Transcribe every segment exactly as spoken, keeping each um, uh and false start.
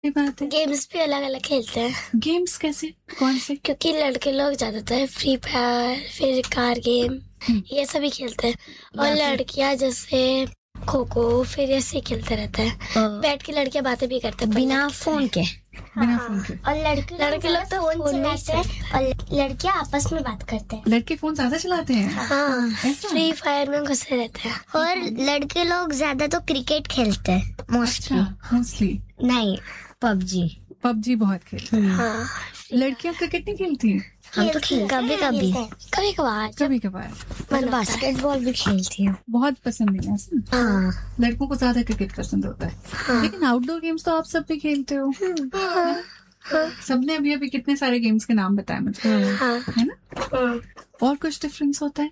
ये बात है। गेम्स भी अलग अलग खेलते हैं। गेम्स कैसे, कौन से? क्योंकि लड़के लोग ज्यादातर फ्री फायर, फिर कार गेम, ये सभी खेलते हैं, और लड़कियां जैसे खो खो फिर ऐसे खेलते रहते हैं। बैठ के लड़कियां बातें भी करते हैं बिना फोन के। बिना फोन के। और लड़के लड़के लोग तो फोन में चलाते हैं और लड़कियां आपस में बात करते हैं। लड़के फोन ज्यादा चलाते हैं। हाँ, फ्री फायर में घुसे रहते हैं। और लड़के लोग ज्यादा तो क्रिकेट खेलते हैं मोस्टली। मोस्टली नहीं, पबजी। पबजी बहुत खेलते हैं। हाँ, लड़कियां क्रिकेट नहीं खेलती? हम तो खेल कभी कभी कभी कभार कभी कभार मैं बास्केटबॉल भी खेलती हूँ। बहुत पसंद है ऐसा। हाँ, लड़कों को ज्यादा क्रिकेट पसंद होता है। हाँ। लेकिन आउटडोर गेम्स तो आप सब भी खेलते हो। हाँ, सबने अभी अभी कितने सारे गेम्स के नाम बताए मुझे, हाँ, है ना? और कुछ डिफरेंस होता है?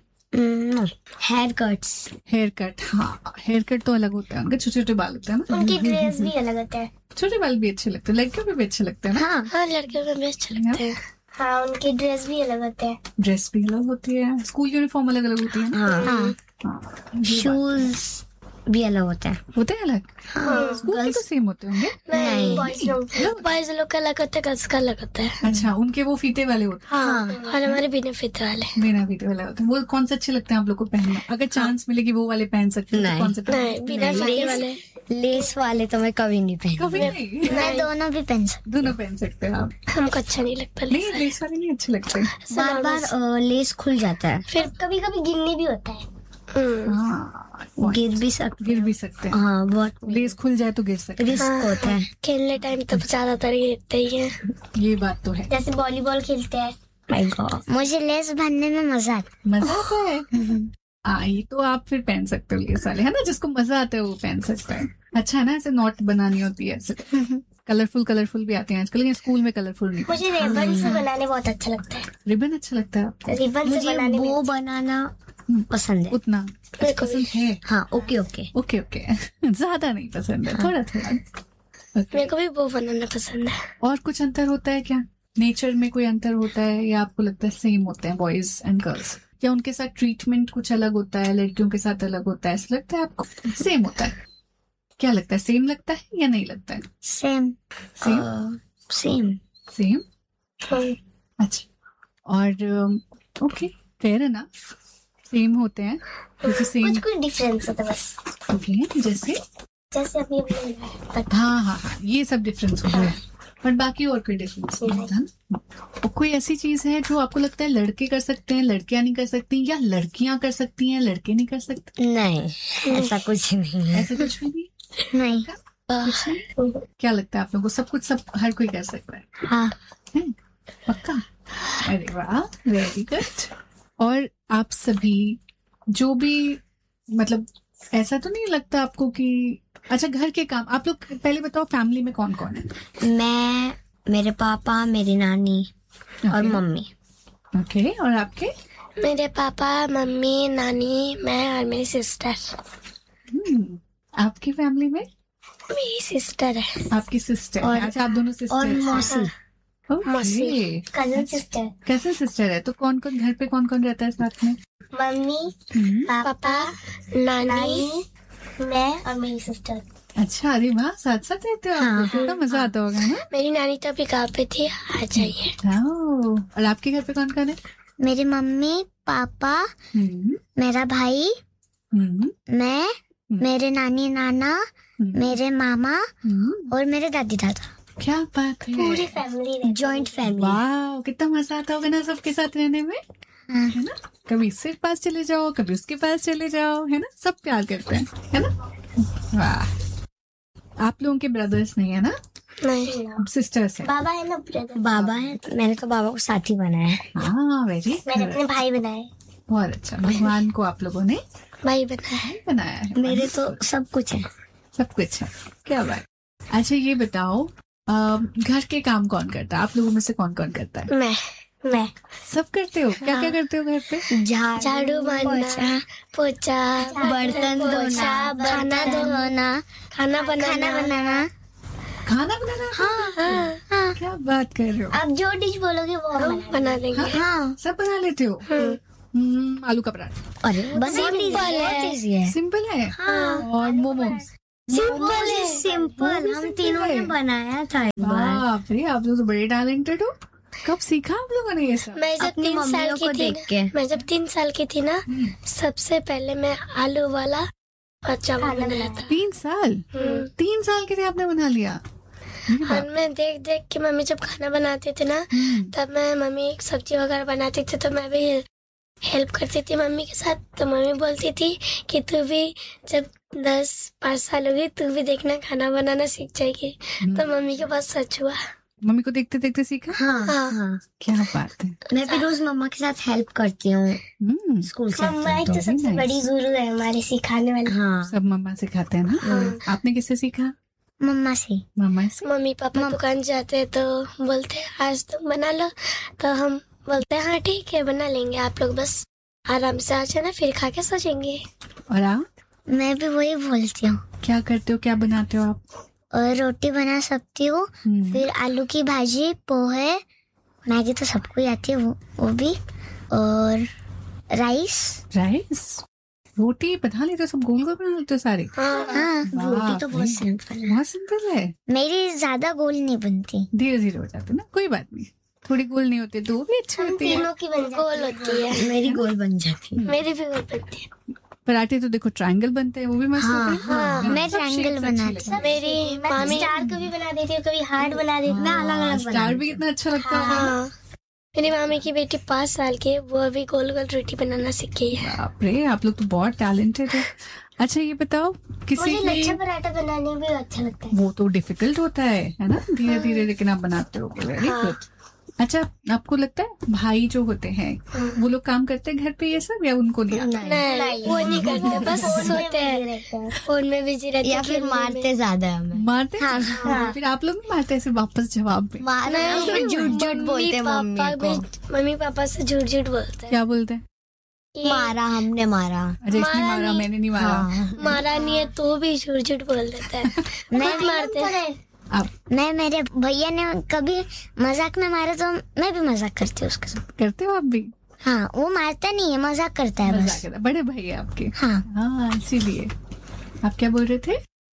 Hair cuts. हेयर कट, हाँ हेयर कट तो अलग होता है, उनके छोटे छोटे बाल होते हैं ना। उनकी ड्रेस भी अलग होता है। छोटे बाल भी अच्छे लगते हैं, लड़कियों को भी अच्छे लगते हैं ना। हाँ, हाँ, लड़कियों को भी अच्छे लगते हैं। हाँ, उनकी ड्रेस भी अलग होते हैं। ड्रेस भी अलग होती है, स्कूल यूनिफॉर्म अलग अलग होती है ना। हाँ, हाँ, ये बात शूज भी अलग होते हैं। होते हैं अलग। हाँ, स्कूल के तो सेम होते होंगे। नहीं, बॉयज लोग बॉयज लोग का अलग होता है, गर्ल्स का अलग होता है। अच्छा, उनके वो फीते वाले होते हाँ, और हमारे बिना फीते वाले। हैं, बिना फीते वाले होते हैं। वो कौन से अच्छे लगते हैं आप लोग को पहनना? अगर चांस मिलेगी वो वाले पहन सकते हैं तो नहीं। कौन से पहन? नहीं, बिना फीते वाले। लेस वाले तो मैं कभी नहीं पहनी। कभी नहीं। मैं दोनों भी पहन सकती दोनों पहन सकते हैं आप। हमको अच्छा नहीं लगता। नहीं, लेस वाले नहीं अच्छे लगते। हूँ। बार बार लेस खुल जाता है, फिर कभी कभी गिरनी भी होता है। हाँ, गिर भी सकते गिर भी सकते हैं। हाँ, बहुत लेस खुल जाए तो गिर सकते रिस्क होता है। खेलने टाइम तो ज्यादातर गिरते ही हैं। हैं। ये बात तो है। जैसे वॉलीबॉल खेलते हैं। माय गॉड, मुझे लेस बांधने में मजा आता मजा आता है। हाँ, ये तो आप फिर पहन सकते हो लेस वाले, है ना? जिसको मजा आता है वो पहन सकता है। अच्छा है ना, ऐसे नॉट बनानी होती है ऐसे। कलरफुल कलरफुल भी आते हैं आजकल, लेकिन स्कूल में कलरफुल नहीं। मुझे रिबन से बनाने बहुत अच्छा लगता है। रिबन अच्छा लगता है? रिबन है। से मुझे बनाने वो बनाना पसंद है। उतना पसंद है? हाँ, ओके ओके। ओके ओके ज्यादा नहीं पसंद है, थोड़ा थोड़ा। मेरे को भी वो बनाना पसंद है। और कुछ अंतर होता है क्या? नेचर में कोई अंतर होता है या आपको लगता है सेम होते हैं बॉयज एंड गर्ल्स? या उनके साथ ट्रीटमेंट कुछ अलग होता है, लड़कियों के साथ अलग होता है? ऐसा लगता है आपको सेम होता है? क्या लगता है, सेम लगता है या नहीं लगता है? सेम सेम सेम सेम अच्छा। और ओके, फेयर है ना, सेम होते हैं क्योंकि सेम। कुछ कुछ डिफरेंस होता है बस। ओके, जैसे जैसे अभी अभी हाँ हाँ हाँ, ये सब डिफरेंस हो गया, पर बाकी और कोई डिफरेंस नहीं होता ना। और कोई ऐसी चीज है जो आपको लगता है लड़के कर सकते हैं लड़कियां नहीं कर सकती, या लड़कियां कर सकती हैं लड़के नहीं कर सकते? नहीं, ऐसा कुछ नहीं है। ऐसे कुछ भी नहीं? नहीं। कुछ नहीं? क्या लगता है आप लोगों को? सब कुछ सब हर कोई कर सकता है? हाँ, है? पक्का? अरे वाह, वेरी गुड। और आप सभी जो भी, मतलब ऐसा तो नहीं लगता आपको कि अच्छा घर के काम, आप लोग पहले बताओ फैमिली में कौन कौन है? मैं, मेरे पापा, मेरी नानी और मम्मी। ओके, और आपके? मेरे पापा, मम्मी, नानी, मैं और मेरी सिस्टर। हम्म, आपकी फैमिली में? मेरी सिस्टर है। आपकी सिस्टर और- है? अच्छा, आप दोनों सिस्टर? और मौसी। मौसी, कजन सिस्टर। कजन सिस्टर है। तो कौन कौन घर पे कौन कौन रहता है साथ में? मम्मी, पापा, नानी, मैं और मेरी सिस्टर। अच्छा, अरे वाह, साथ साथ रहते हो आप हाँ, लोग? कितना मजा आता होगा ना। मेरी नानी तो अभी गाँव पे थी, आ जाइए। आओ। और आपके घर पे कौन कौन है? मेरी मम्मी, पापा, हम्म, मेरा भाई, हम्म, मैं, मेरे नानी नाना, मेरे मामा हम्म। और मेरे दादी दादा। क्या बात है, पूरी फैमिली, जॉइंट फैमिली। वाह, कितना मजा आता होगा ना सबके साथ रहने में, है ना? कभी इसके पास चले जाओ, कभी उसके पास चले जाओ, है ना? सब प्यार करते हैं, है ना? वाह। आप लोगों के ब्रदर्स नहीं है ना? नहीं, सिस्टर्स है। बाबा है ना, ब्रदर। बाबा है, मैंने तो बाबा को साथी बनाया है। हाँ, वेरी मैंने अपने भाई बनाए। बहुत अच्छा, भगवान को आप लोगों ने भाई बनाए। बनाया है। मेरे तो सब कुछ है। सब कुछ है, क्या बात। अच्छा, ये बताओ, अ, घर के काम कौन करता है? आप लोगों में से कौन कौन करता है? मैं मैं सब करते हो? क्या क्या करते हो घर पे? झाड़ू मारना, पोछा, बर्तन धोना, खाना धोना, खाना बनाना बनाना। खाना बनाना? हाँ, हाँ, हाँ। क्या बात कर रहे हो? आप जो डिश बोलोगे वो हम बना देंगे। हाँ, सब बना लेते हो? हम्म, आलू का पराठा अरे बस सिंपल है। इजी है। सिंपल है। हाँ। और मोमोज? सिंपल है। सिंपल हम तीनों ने बनाया था एक बार। बाप रे, आप लोग तो बड़े टैलेंटेड हो। कब सीखा आप लोगों ने ये सब? मैं जब अपनी तीन साल मम्मियों की को थी देख के। ना मैं जब तीन साल की थी ना सबसे पहले मैं आलू वाला और चावल बनाया था। तीन साल हम्म। तीन साल के थे आपने बना लिया? ये और बाप। मैं देख देख के मम्मी जब खाना बनाती थी ना हम्म, तब मैं मम्मी सब्जी वगैरह बनाती थी तो मैं भी हेल्प करती थी मम्मी के साथ। तो मम्मी बोलती थी कि तू भी जब दस पाँच साल होगी तू भी देखना खाना बनाना सीख जाएगी। तो मम्मी के पास सच हुआ। मम्मी को देखते देखते सीखा। हाँ हाँ। हाँ। क्या बात है। मैं भी रोज मम्मा के साथ हेल्प करती हूँ हम्म, स्कूल से मम्मा आते एक तो very सबसे nice. बड़ी गुरु है हमारी सिखाने वाली। हाँ सब मम्मा सिखाते हैं ना। आपने किससे सीखा? मम्मा से। मम्मा से। मम्मी पापा दुकान जाते हैं तो बोलते हैं आज तुम बना लो तो हम बोलते हैं हाँ ठीक है बना लेंगे आप लोग बस आराम से आ जाना फिर खा के सो जाएंगे। और आप मैं भी वही बोलती हूँ। क्या करते हो, क्या बनाते हो आप? और रोटी बना सकती हूँ, हम्म, फिर आलू की भाजी, पोहे, मैगी तो सबको ही आती है वो वो भी, और राइस। राइस, रोटी बना लेते हो, सब गोल गोल बना लेते हो सारे? हाँ हाँ रोटी तो बाप बहुत रे, सिंपल है। बहुत सिंपल है। मेरी ज्यादा गोल नहीं बनती। धीरे धीरे हो जाते ना, कोई बात नहीं। थोड़ी गोल नहीं होती तो वो भी अच्छी होती है। तीनों की बन गोल होती है। मेरी गोल बन जाती है। मेरी भी गोल बनती है। पराठे तो देखो ट्रायंगल बनते हैं, वो भी मस्त हाँ, होते हैं। हाँ, मैं सब ट्रायंगल shapes अच्छी बनाती लगती हैं। मेरी मामी स्टार कभी बना देती हूँ, कभी हार्ट बना देती हूँ। मैं अलग हाँ, अलग स्टार भी कितना अच्छा लगता है। हाँ मेरी मामी की बेटी पाँच साल की है वो अभी गोल गोल रोटी बनाना सीख गई है। बाप रे, आप लोग तो बहुत टैलेंटेड है। अच्छा ये बताओ, किसी मुझे लच्छा की पराठा बनाने भी अच्छा लगता है। वो तो डिफिकल्ट होता है है ना, धीरे धीरे लेकिन आप बनाते हो। Very good. अच्छा, आपको लगता है भाई जो होते हैं वो लोग काम करते हैं घर पे ये सब, या उनको नहीं आता? नहीं वो नहीं करते बस सोते हैं फोन में बिजी रहते या फिर मारते ज्यादा है हमें। मारते हैं? हाँ, फिर आप लोग नहीं मारते ऐसे वापस जवाब में? मारना फिर झूठ झूठ बोलते हैं मम्मी को। मम्मी पापा से झूठ झूठ बोलते हैं क्या बोलते हैं? कि मारा हमने मारा। अच्छा इसने मारा मारा, नहीं। मैंने नहीं मारा। हाँ। मारा नहीं है तो भी झूठ झूठ बोल देता है। खुद मारते हैं। आप मैं मेरे भैया ने कभी मजाक में मारा तो मैं भी मजाक करती हूँ उसके साथ। करते हो आप भी? हाँ वो मारता नहीं है, मजाक करता है मजाक बस। करता है। बड़े भाई है आपके? हाँ हाँ, इसीलिए। आप क्या बोल रहे थे?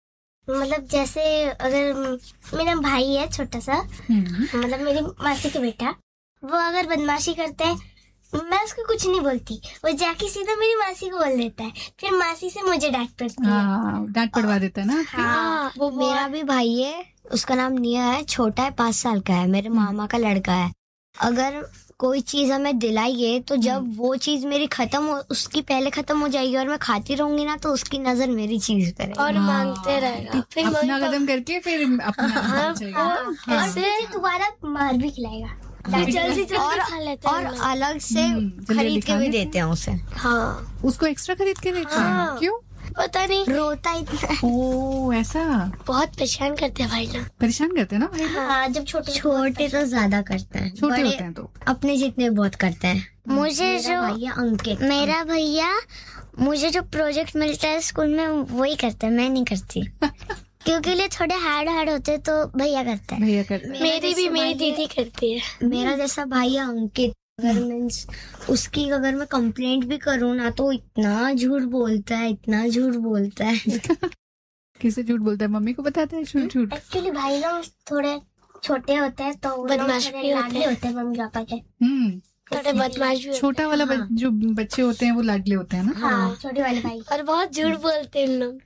मतलब जैसे अगर मेरा भाई है छोटा सा हम्म, मतलब मेरी मासी का बेटा वो अगर बदमाशी करता है मैं उसको कुछ नहीं बोलती वो जाके सीधा मेरी मासी को बोल देता है फिर मासी से मुझे डांट पड़ती है। हाँ, डांट पड़वा देता है ना। हाँ वो मेरा भी भाई है, उसका नाम निया है, छोटा है, पाँच साल का है, मेरे मामा का लड़का है। अगर कोई चीज हमें दिलाइए तो जब वो चीज मेरी खत्म हो उसकी पहले खत्म हो जाएगी और मैं खाती रहूंगी ना तो उसकी नजर मेरी चीज पर है। और मांगते रहेगा फिर अपना कदम करके फिर अपना चाहिए। ऐसे दोबारा मार भी खिलाएगा फिर जल्दी जल्दी और खा लेते और हैं लोग। अलग से हम्म, जल्दी खरीद के खा भी लेते देते हैं उसे। हाँ उसको एक्स्ट्रा खरीद के देते हैं? हाँ। क्यों? पता नहीं रोता इतना। ओ ऐसा, बहुत परेशान करते हैं भाई लोग। परेशान करते हैं ना भाई? हाँ जब छोटे छोटे तो ज्यादा करते हैं, छोटे बड़े होते हैं तो अपने जितने बहुत करते हैं। मुझे जो भैया अंकित मेरा भैया मुझे जो प्रोजेक्ट मिलता है स्कूल में वही करता है, मैं नहीं करती क्योंकि लिए थोड़े हार्ड हार्ड होते हैं, तो भैया करता है। भैया करते हैं। मेरी भी मेरी दीदी करती है। मेरा जैसा भाई है अंकित, अगर मीन्स उसकी अगर मैं कंप्लेंट भी करूँ ना तो इतना झूठ बोलता है, इतना झूठ बोलता है। किसे झूठ बोलता है? मम्मी को बताता है झूठ झूठ? एक्चुअली भाई लोग थोड़े छोटे होते हैं तो बदमाश भी होते हैं होते हैं मम्मी पापा के हम्म, थोड़े बदमाश भी होते छोटा वाला बच- जो बच्चे होते हैं वो लाडले होते हैं ना। हैं। हाँ छोटे वाले भाई और बहुत झूठ बोलते हैं उन लोग।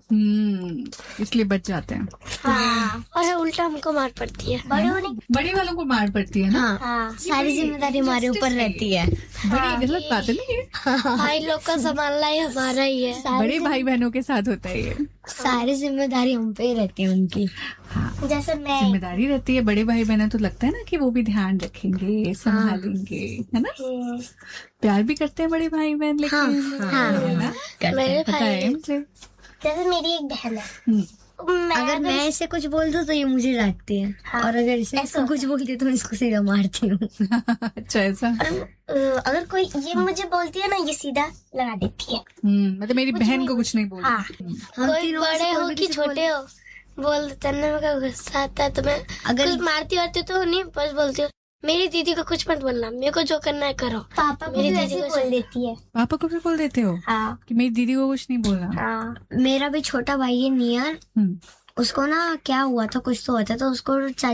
हम्म, इसलिए बच जाते हैं। हाँ और उल्टा हमको मार पड़ती है। बड़े होने बड़े वालों को मार पड़ती है ना। हाँ, हाँ सारी जिम्मेदारी हमारे ऊपर रहती है। बड़ी गलत बात है ना ये। भाई लोग का संभालना ही हमारा ही है। बड़े भाई बहनों के साथ होता है ये। सारी जिम्मेदारी हम पे ही रहती है उनकी। हाँ, जैसे मैं जिम्मेदारी रहती है। बड़े भाई बहन तो लगता है ना कि वो भी ध्यान रखेंगे, संभालेंगे, है ना। हम्म, प्यार भी करते हैं बड़े भाई बहन, लेकिन हाँ, है ना, मेरे पता है भाई मुझे। जैसे मेरी एक बहन है हम्म, मैं अगर मैं ऐसे कुछ बोल दूं तो ये मुझे डांटती है, हाँ, और अगर इसे ऐसा कुछ बोलती तो मैं इसको सीधा मारती हूँ। अच्छा ऐसा। अ, अगर कोई ये मुझे बोलती है ना ये सीधा लगा देती है। हम्म, मतलब मेरी बहन को कुछ नहीं बोलती। हाँ हम कोई तीनों में से बड़े कोई हो भी कि किसी को छोटे हो बोल देते हैं ना, मेरे को गुस्सा आता है तो मैं अगर कुछ मारती वारती तो नहीं बस बोलती हूँ मेरी दीदी को कुछ मत बोलना, मेरे को जो करना है करो। पापा को मेरी भी दीदी ऐसे को बोल सब- देती है। पापा को भी बोल देते हो हाँ कि मेरी दीदी को कुछ नहीं बोलना? हाँ। मेरा भी छोटा भाई है नियर, हम्म। उसको ना क्या हुआ था, कुछ तो हुआ था, तो उसको